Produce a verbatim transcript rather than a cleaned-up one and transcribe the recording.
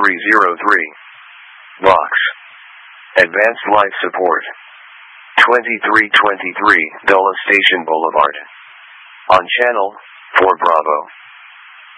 three zero three. Box. Advanced Life Support. twenty-three twenty-three, Dulles Station Boulevard. On channel four Bravo.